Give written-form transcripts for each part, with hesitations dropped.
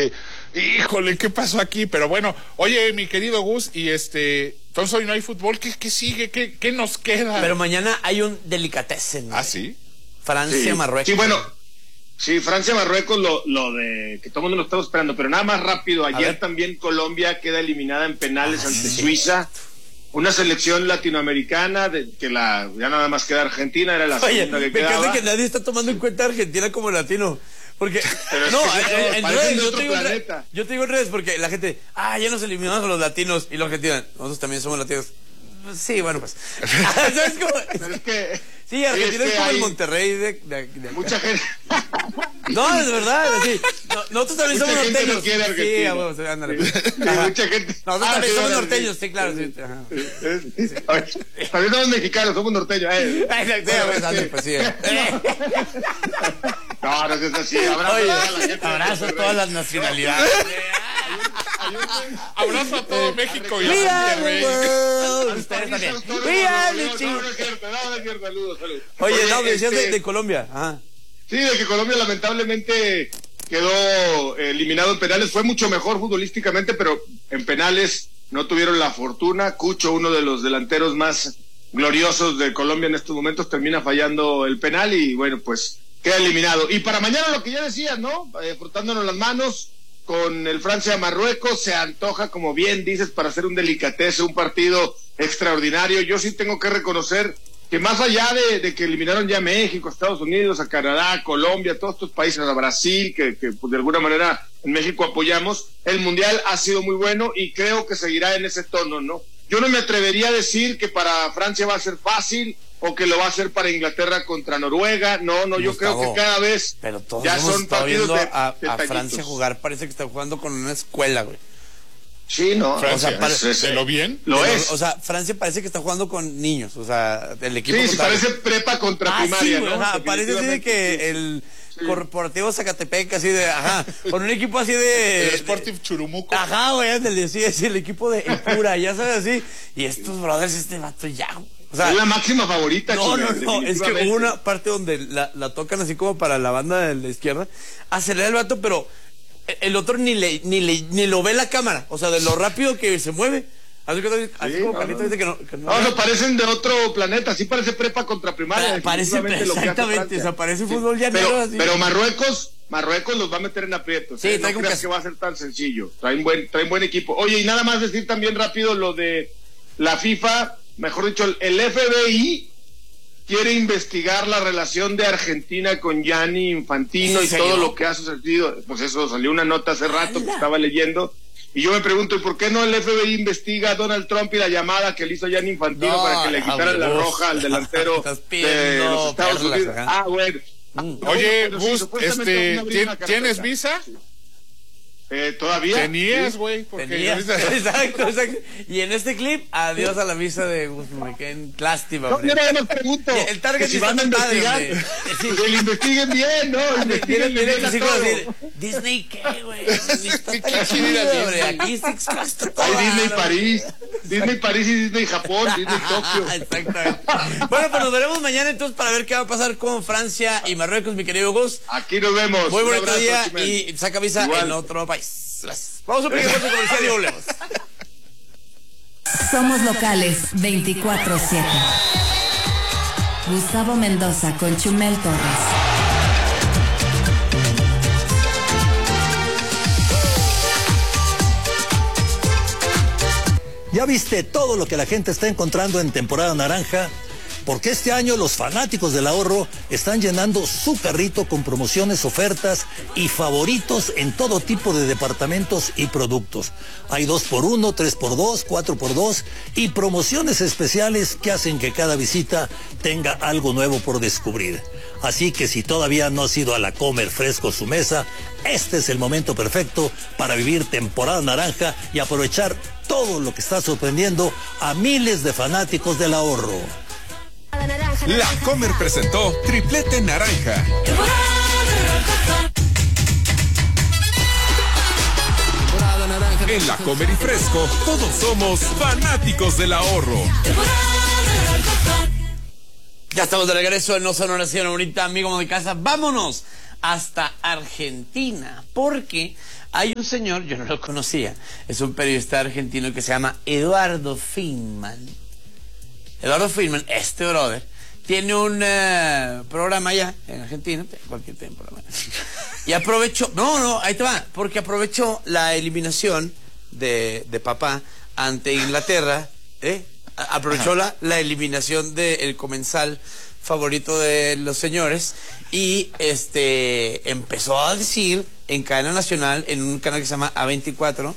dije, híjole, ¿qué pasó aquí? Pero bueno, oye, mi querido Gus, y entonces hoy no hay fútbol, ¿qué sigue? ¿Qué nos queda? Pero mañana hay un delicatessen. ¿Ah, sí? Francia-Marruecos. Sí, bueno, sí, Francia-Marruecos, lo de que todo el mundo lo estaba esperando, pero nada más rápido, ayer también Colombia queda eliminada en penales ante Suiza. Una selección latinoamericana que ya nada más queda Argentina, era la segunda que quedaba. Me encanta que nadie está tomando en cuenta a Argentina como latino. Porque, no, en redes, yo te digo en redes, porque la gente, ya nos eliminamos a los latinos, y los argentinos, nosotros también somos latinos. Sí, bueno, pues. ¿Sabes cómo? Pero es que... Sí, Argentina es como el Monterrey de mucha gente... No, es verdad, sí. Nosotros también somos norteños. No quiere Argentina. Sí, vamos, ándale. Mucha gente... Nosotros también somos norteños, sí, claro. Sí. También somos mexicanos, somos norteños. Exacto, pues sí. No es así. Abrazo a todas las nacionalidades. Abrazo a todo México y We a are the world. Ustedes también. We are the chicos. Saludos. Oye, no, me decías de Colombia. Ajá. Sí, de que Colombia lamentablemente quedó eliminado en penales. Fue mucho mejor futbolísticamente, pero en penales no tuvieron la fortuna. Cucho, uno de los delanteros más gloriosos de Colombia en estos momentos, termina fallando el penal y bueno, pues queda eliminado. Y para mañana lo que ya decías, ¿no? Frotándonos las manos con el Francia-Marruecos, se antoja, como bien dices, para hacer un delicatessen, un partido extraordinario. Yo sí tengo que reconocer que más allá de que eliminaron ya a México, a Estados Unidos, a Canadá, a Colombia, todos estos países, a Brasil, que pues de alguna manera en México apoyamos, el Mundial ha sido muy bueno y creo que seguirá en ese tono, ¿no? Yo no me atrevería a decir que para Francia va a ser fácil o que lo va a hacer para Inglaterra contra Noruega. No, yo creo que cada vez pero todos ya son partidos viendo a detallitos. Francia jugar, parece que está jugando con una escuela, güey. Sí, no. Francia, o sea, ¿se lo bien? Lo es. O sea, Francia parece que está jugando con niños, o sea, el equipo. Sí, parece prepa contra primaria, sí, ¿no? O sea, parece así de que el Corporativo Zacatepec, así de, con un equipo así de... El Sporting Churumuco. Güey, ándale, sí, es el equipo de El Cura, ya sabes, así, y estos brothers, este vato ya, o sea, es la máxima favorita. No, es que hubo una parte donde la tocan así como para la banda de la izquierda, acelera el vato, pero el otro ni lo ve la cámara, o sea, de lo rápido que se mueve. Así como Carlito dice que no. No, parecen de otro planeta, sí parece prepa contra primaria. Parece, exactamente, o sea, parece fútbol llanero. Pero Marruecos los va a meter en aprietos. Sí, no creas que va a ser tan sencillo. Traen buen equipo. Oye, y nada más decir también rápido lo de la FIFA, mejor dicho, el FBI quiere investigar la relación de Argentina con Gianni Infantino y todo lo que ha sucedido. Pues eso, salió una nota hace rato que estaba leyendo. Y yo me pregunto, ¿y por qué no el FBI investiga a Donald Trump y la llamada que le hizo Gianni Infantino para que le quitaran la roja al delantero de los Estados Unidos? Bueno. Oye, Gus, ¿tienes visa? ¿Todavía? Tenías, güey. Exacto. Y en este clip, adiós a la visa de Gus Muriquén. Lástima, hombre. Yo no pregunto. El target si van a investigar, que lo investiguen bien, ¿no? Investiguen bien a todo. Disney, ¿qué, güey? Está chido, hombre. Aquí Six Flags está todo. Hay Disney París y Disney Japón, Disney Tokio. Exactamente. Bueno, pues nos veremos mañana entonces para ver qué va a pasar con Francia y Marruecos, mi querido Gus. Aquí nos vemos. Muy bonito día y saca visa en otro país. Gracias. Vamos a un pequeño corte comercial y volvemos. Somos locales 24/7. Gustavo Mendoza con Chumel Torres. ¿Ya viste todo lo que la gente está encontrando en temporada naranja? Porque este año los fanáticos del ahorro están llenando su carrito con promociones, ofertas y favoritos en todo tipo de departamentos y productos. Hay 2x1, 3x2, 4x2 y promociones especiales que hacen que cada visita tenga algo nuevo por descubrir. Así que si todavía no has ido a la Comer Fresco su mesa, este es el momento perfecto para vivir temporada naranja y aprovechar todo lo que está sorprendiendo a miles de fanáticos del ahorro. La Comer presentó Triplete Naranja. En La Comer y Fresco, todos somos fanáticos del ahorro. Ya estamos de regreso en No Son Oración ahorita, amigo de casa. Vámonos hasta Argentina, porque Hay un señor, yo no lo conocía, es un periodista argentino que se llama Eduardo Feynman. Eduardo Feynman, este brother, tiene un programa allá en Argentina, cualquier programa. Y aprovechó, ahí te va, porque aprovechó la eliminación de papá ante Inglaterra, aprovechó la eliminación del comensal favorito de los señores y empezó a decir en cadena nacional, en un canal que se llama A24,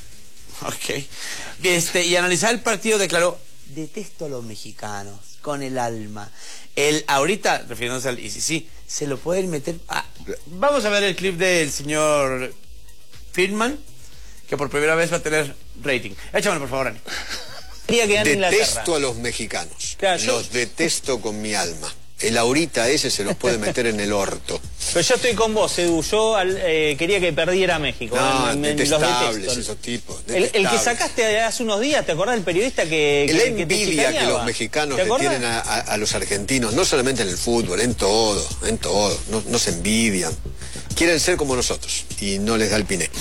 y analizar el partido declaró: detesto a los mexicanos con el alma. Él ahorita, refiriéndose al ICC, se lo pueden meter vamos a ver el clip del señor Feynman, que por primera vez va a tener rating. Échamelo, por favor, Ani. Detesto a los mexicanos. Claro, los detesto con mi alma. El ahorita ese se los puede meter en el orto. Pero yo estoy con vos, Edu. Yo quería que perdiera México. No, detestables esos tipos. El que sacaste hace unos días, ¿te acordás del periodista que la envidia que los mexicanos le tienen a los argentinos, no solamente en el fútbol, en todo. No se envidian. Quieren ser como nosotros y no les da el piné.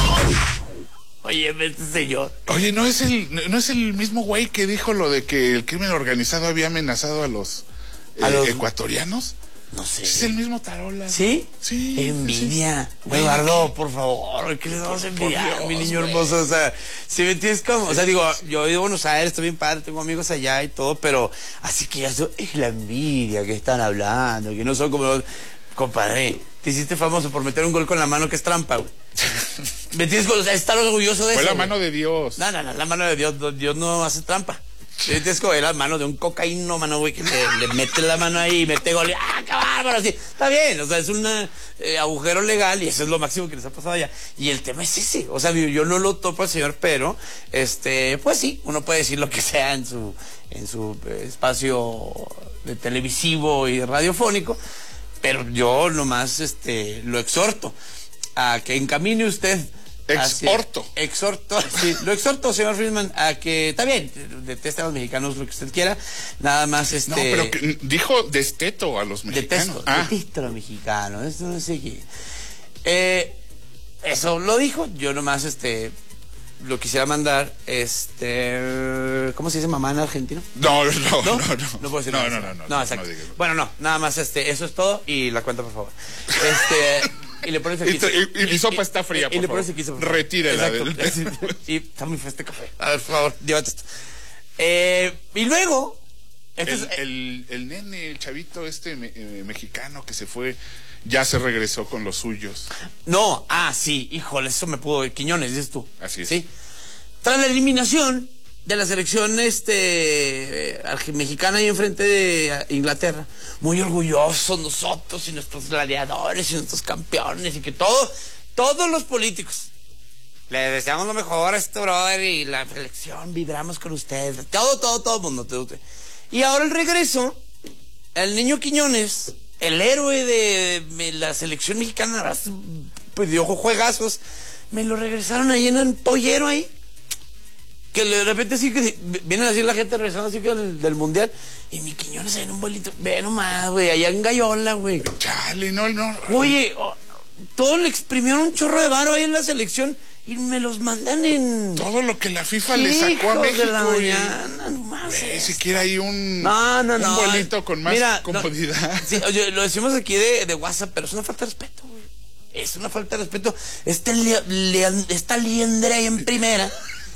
Oye, este señor. Oye, ¿no es el mismo güey que dijo lo de que el crimen organizado había amenazado a los ecuatorianos? No sé. Es el mismo Tarola. ¿Sí? Sí. Envidia. Eduardo, por favor, ¿qué les vamos a envidiar, mi niño hermoso? O sea, si me entiendes cómo, o sea, digo, yo he ido a Buenos Aires, estoy bien padre, tengo amigos allá y todo, pero así que ya es la envidia que están hablando, que no son como los... Compadre, te hiciste famoso por meter un gol con la mano que es trampa, güey. ¿Me entiendes? O sea, estar orgulloso de eso. Fue la mano de Dios. No, la mano de Dios. Dios no hace trampa. ¿Me entiendes? Es la mano de un cocaíno, mano, güey, que le mete la mano ahí y mete gol. ¡Ah, qué bárbaro! Así. Está bien, o sea, es un agujero legal y eso es lo máximo que les ha pasado allá. Y el tema es ese. O sea, yo no lo topo al señor, pero, pues sí, uno puede decir lo que sea en su espacio de televisivo y radiofónico. Pero yo nomás lo exhorto a que encamine usted. Exhorto, sí, lo exhorto, señor Feynman, a que, está bien, deteste a los mexicanos lo que usted quiera, nada más No, pero que dijo desteto a los mexicanos. Detesto a los mexicanos, eso no sé qué. Eso lo dijo, yo nomás lo quisiera mandar, ¿cómo se dice mamá en argentino? No puedo decir no, exacto. Bueno, nada más eso es todo y la cuenta, por favor. Y le pones aquí. Y mi sopa está fría, por favor. Y le pones aquí, por favor. Retírela. Y está muy feo este café. A ver, por favor, llévate esto. Y luego... El nene, el chavito mexicano que se fue, ya se regresó con los suyos. No, sí, híjole, eso me pudo... Quiñones, dices tú. Así es. ¿Sí? Tras la eliminación de la selección mexicana ahí enfrente de Inglaterra, muy orgullosos nosotros y nuestros gladiadores y nuestros campeones y que todos los políticos le deseamos lo mejor a este brother y la selección, vibramos con ustedes, todo el mundo. Y ahora el regreso, el niño Quiñones, el héroe de la selección mexicana, pues dio juegazos, me lo regresaron ahí en el pollero ahí. Que de repente sí que vienen así la gente regresando así que del mundial y mi Quiñones ahí en un bolito, ve nomás, güey, allá en Gallola, güey. Chale, no. Oye, todos le exprimieron un chorro de varo ahí en la selección y me los mandan en... Todo lo que la FIFA le sacó a México. De la mañana, nomás. Siquiera hay un vuelito con más comodidad. Sí, oye, lo decimos aquí de WhatsApp, pero es una falta de respeto, güey. Es una falta de respeto. Esta liendre ahí en primera...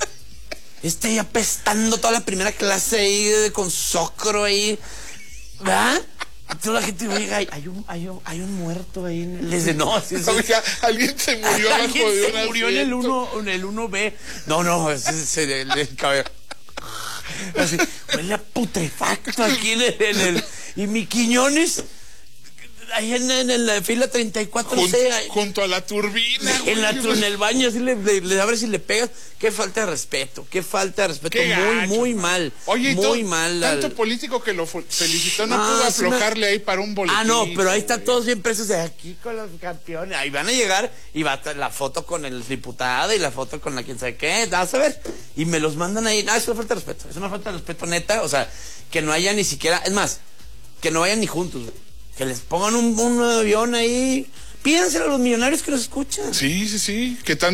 apestando toda la primera clase ahí con socro ahí, ¿verdad? Toda la gente, oiga, hay un muerto ahí. Les dice, no, sí. Oiga, alguien se murió en el 1B. No, ese es el cabello. Así, huele a putrefacto aquí en el... Y mi Quiñones... Ahí en la fila 34C. Junto a la turbina. En el baño, así le abres y le pegas. Qué falta de respeto. Muy mal. Oye, muy mal. Tanto político que lo felicitó, no pudo aflojarle ahí para un boletín. No, pero ahí están todos bien presos de aquí con los campeones. Ahí van a llegar y va la foto con el diputado y la foto con la quien sabe qué. Vas a ver. Y me los mandan ahí. Es una falta de respeto. Es una falta de respeto neta. O sea, que no haya ni siquiera. Es más, que no vayan ni juntos, güey. Que les pongan un avión ahí, Pídanselo a los millonarios que los escuchan. Sí, sí, sí. ¿Qué tan